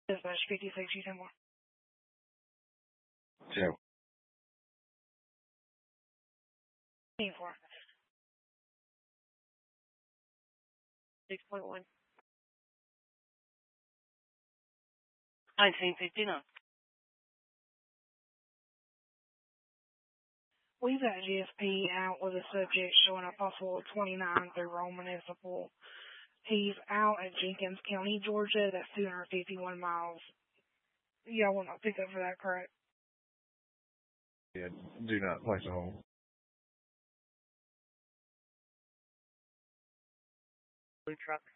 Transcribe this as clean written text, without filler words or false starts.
Dispatch 56, you 10 more. Two. 4. 6.1. 1959. We've got GSP out with a subject showing a possible 29 through Roman Municipal. He's out at Jenkins County, Georgia. That's 251 miles. Y'all will not pick up for that, correct? Yeah, do not place a hold. Blue truck.